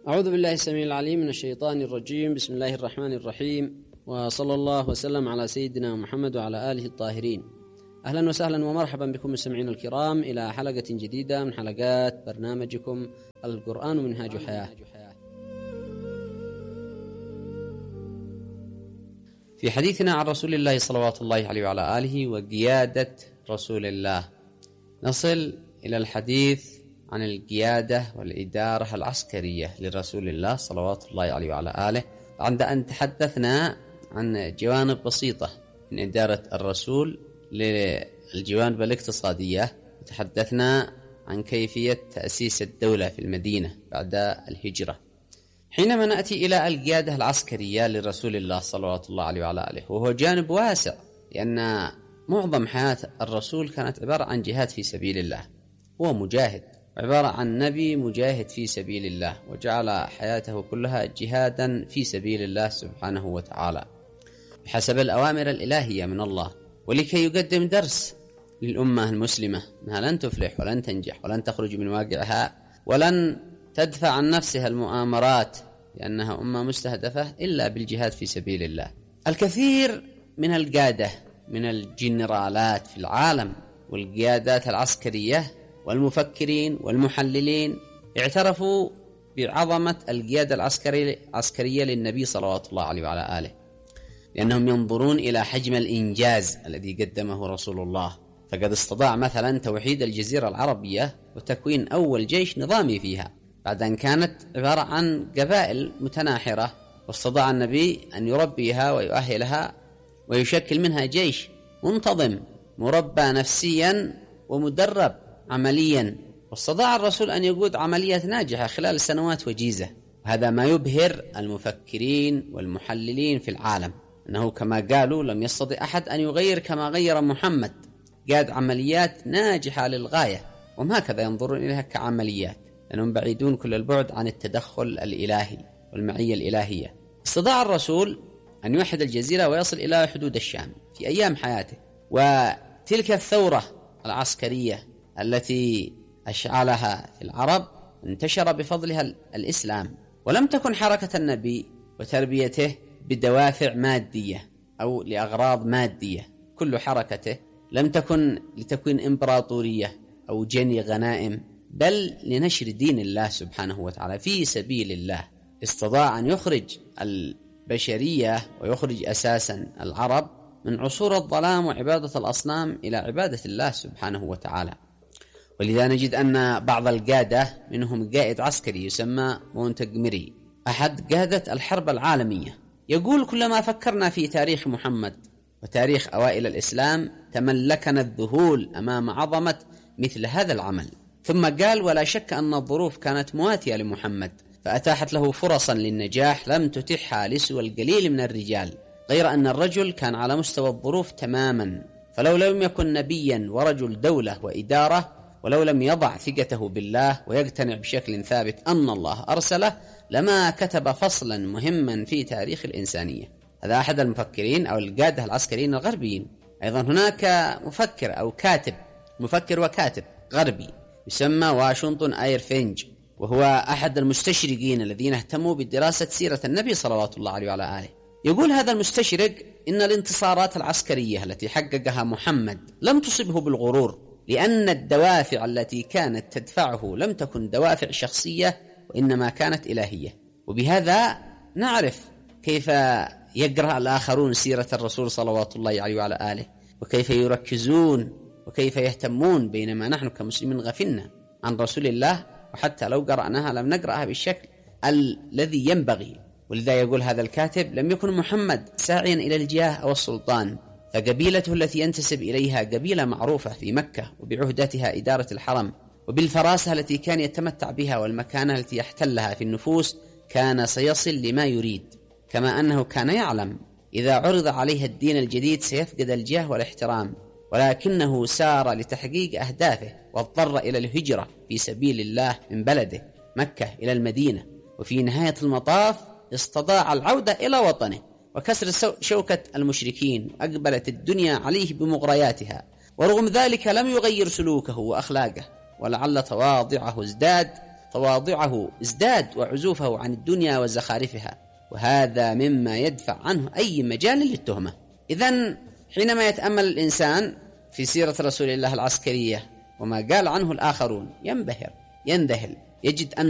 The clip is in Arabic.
أعوذ بالله السميع العليم من الشيطان الرجيم. بسم الله الرحمن الرحيم، وصلى الله وسلم على سيدنا محمد وعلى آله الطاهرين. أهلا وسهلا ومرحبا بكم مستمعين الكرام إلى حلقة جديدة من حلقات برنامجكم القرآن منهاج حياة. في حديثنا عن رسول الله صلوات الله عليه وعلى آله وقيادة رسول الله، نصل إلى الحديث عن القيادة والإدارة العسكرية لرسول الله صلوات الله عليه وعلى آله، عند أن تحدثنا عن جوانب بسيطة من إدارة الرسول للجوانب الاقتصادية، وتحدثنا عن كيفية تأسيس الدولة في المدينة بعد الهجرة. حينما نأتي إلى القيادة العسكرية لرسول الله صلوات الله عليه وعلى آله، وهو جانب واسع، لأن معظم حياة الرسول كانت عبارة عن جهاد في سبيل الله، هو مجاهد، عبارة عن نبي مجاهد في سبيل الله، وجعل حياته كلها جهادا في سبيل الله سبحانه وتعالى بحسب الأوامر الإلهية من الله، ولكي يقدم درس للأمة المسلمة أنها لن تفلح ولن تنجح ولن تخرج من واقعها ولن تدفع عن نفسها المؤامرات، لأنها أمة مستهدفة، إلا بالجهاد في سبيل الله. الكثير من القادة من الجنرالات في العالم والقيادات العسكرية والمفكرين والمحللين اعترفوا بعظمة القيادة العسكرية للنبي صلوات الله عليه وعلى آله، لأنهم ينظرون إلى حجم الإنجاز الذي قدمه رسول الله، فقد استطاع مثلا توحيد الجزيرة العربية وتكوين أول جيش نظامي فيها بعد أن كانت عبارة عن قبائل متناحرة، واستطاع النبي أن يربيها ويؤهلها ويشكل منها جيش منتظم مربى نفسيا ومدرب عمليا، واستطاع الرسول أن يقود عمليات ناجحة خلال سنوات وجيزة. وهذا ما يبهر المفكرين والمحللين في العالم، أنه كما قالوا لم يستطع أحد أن يغير كما غير محمد، قاد عمليات ناجحة للغاية، وهم هكذا ينظرون إليها كعمليات، لأنهم بعيدون كل البعد عن التدخل الإلهي والمعية الإلهية. استطاع الرسول أن يوحد الجزيرة ويصل إلى حدود الشام في أيام حياته، وتلك الثورة العسكرية التي أشعلها في العرب انتشر بفضلها الإسلام، ولم تكن حركة النبي وتربيته بدوافع مادية أو لأغراض مادية، كل حركته لم تكن لتكوين إمبراطورية أو جني غنائم، بل لنشر دين الله سبحانه وتعالى في سبيل الله. استطاع أن يخرج البشرية ويخرج أساسا العرب من عصور الظلام وعبادة الأصنام إلى عبادة الله سبحانه وتعالى. ولذا نجد أن بعض القادة منهم قائد عسكري يسمى مونتجمري، أحد قادة الحرب العالمية، يقول: كلما فكرنا في تاريخ محمد وتاريخ أوائل الإسلام تملكنا الذهول أمام عظمة مثل هذا العمل. ثم قال: ولا شك أن الظروف كانت مواتية لمحمد، فأتاحت له فرصا للنجاح لم تتحها لسوى القليل من الرجال، غير أن الرجل كان على مستوى الظروف تماما، فلو لم يكن نبيا ورجل دولة وإدارة، ولو لم يضع ثقته بالله ويقتنع بشكل ثابت أن الله أرسله، لما كتب فصلا مهما في تاريخ الإنسانية. هذا أحد المفكرين أو القادة العسكريين الغربيين. أيضا هناك مفكر أو كاتب، مفكر وكاتب غربي يسمى واشنطن ايرفينج، وهو أحد المستشرقين الذين اهتموا بدراسة سيرة النبي صلوات الله عليه وعلى آله. يقول هذا المستشرق إن الانتصارات العسكرية التي حققها محمد لم تصبه بالغرور، لأن الدوافع التي كانت تدفعه لم تكن دوافع شخصية وإنما كانت إلهية. وبهذا نعرف كيف يقرأ الآخرون سيرة الرسول صلوات الله عليه وعلى آله، وكيف يركزون وكيف يهتمون، بينما نحن كمسلمين غفلنا عن رسول الله، وحتى لو قرأناها لم نقرأها بالشكل الذي ينبغي. ولذا يقول هذا الكاتب: لم يكن محمد ساعيا إلى الجاه أو السلطان، فقبيلته التي ينتسب إليها قبيلة معروفة في مكة وبعهدتها إدارة الحرم، وبالفراسة التي كان يتمتع بها والمكانة التي يحتلها في النفوس، كان سيصل لما يريد، كما أنه كان يعلم إذا عرض عليه الدين الجديد سيفقد الجاه والاحترام، ولكنه سار لتحقيق أهدافه واضطر إلى الهجرة في سبيل الله من بلده مكة إلى المدينة، وفي نهاية المطاف استطاع العودة إلى وطنه وكسر شوكة المشركين، أقبلت الدنيا عليه بمغرياتها، ورغم ذلك لم يغير سلوكه وأخلاقه، ولعل تواضعه ازداد تواضعه ازداد وعزوفه عن الدنيا وزخارفها، وهذا مما يدفع عنه أي مجال للتهمة. إذن حينما يتأمل الإنسان في سيرة رسول الله العسكرية وما قال عنه الآخرون ينذهل، يجد أن